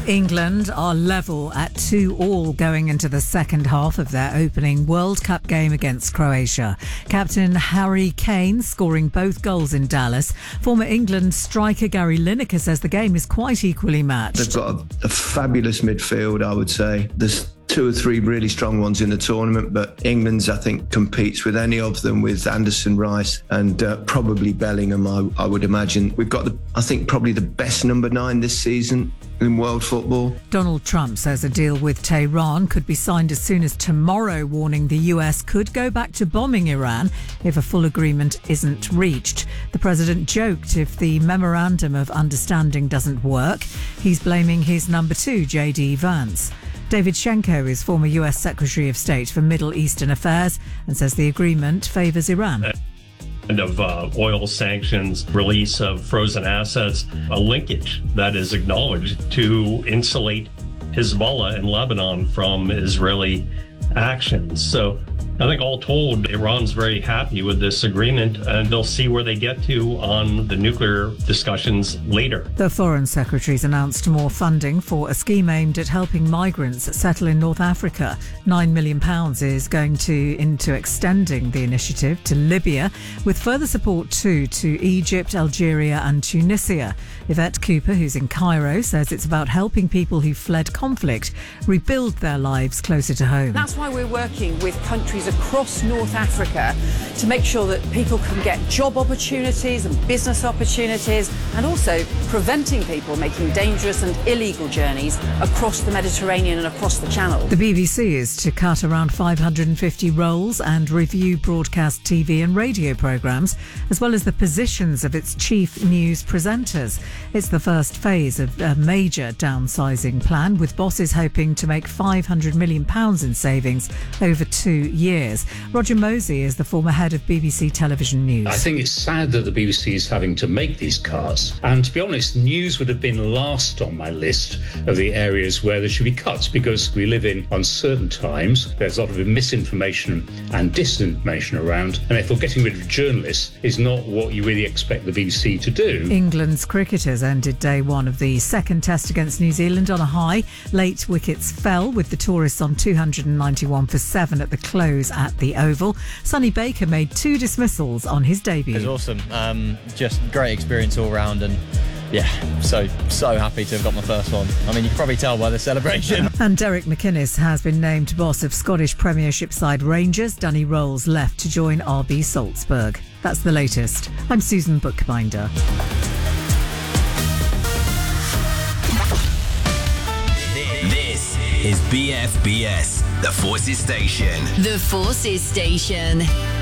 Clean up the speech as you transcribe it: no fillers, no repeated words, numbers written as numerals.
England are level at 2-2 going into the second half of their opening World Cup game against Croatia. Captain Harry Kane scoring both goals in Dallas. Former England striker Gary Lineker says the game is quite equally matched. They've got a fabulous midfield, I would say. There's 2 or 3 really strong ones in the tournament, but England's, I think, competes with any of them, with Anderson, Rice and probably Bellingham, I would imagine. We've got, probably the best number 9 this season in world football. Donald Trump says a deal with Tehran could be signed as soon as tomorrow, warning the US could go back to bombing Iran if a full agreement isn't reached. The president joked if the memorandum of understanding doesn't work, he's blaming his number 2, J.D. Vance. David Shenko is former US Secretary of State for Middle Eastern Affairs and says the agreement favours Iran. Of oil sanctions, release of frozen assets, a linkage that is acknowledged to insulate Hezbollah in Lebanon from Israeli actions. So I think all told, Iran's very happy with this agreement, and they'll see where they get to on the nuclear discussions later. The Foreign Secretary's announced more funding for a scheme aimed at helping migrants settle in North Africa. £9 million is going into extending the initiative to Libya, with further support too to Egypt, Algeria and Tunisia. Yvette Cooper, who's in Cairo, says it's about helping people who fled conflict rebuild their lives closer to home. That's why we're working with countries across North Africa to make sure that people can get job opportunities and business opportunities, and also preventing people making dangerous and illegal journeys across the Mediterranean and across the Channel. The BBC is to cut around 550 roles and review broadcast TV and radio programmes, as well as the positions of its chief news presenters. It's the first phase of a major downsizing plan, with bosses hoping to make £500 million in savings over 2 years. Roger Mosey is the former head of BBC Television News. I think it's sad that the BBC is having to make these cuts. And to be honest, news would have been last on my list of the areas where there should be cuts, because we live in uncertain times. There's a lot of misinformation and disinformation around. And therefore, getting rid of journalists is not what you really expect the BBC to do. England's cricketers ended day 1 of the second test against New Zealand on a high. Late wickets fell, with the tourists on 291 for 7 at the close at the Oval. Sonny Baker made 2 dismissals on his debut. It was awesome. Just great experience all round, and yeah, so happy to have got my first one. I mean, you can probably tell by the celebration. And Derek McInnes has been named boss of Scottish Premiership side Rangers. Danny Rolls left to join RB Salzburg. That's the latest. I'm Susan Bookbinder. This is BFBS, the Forces Station. The Forces Station.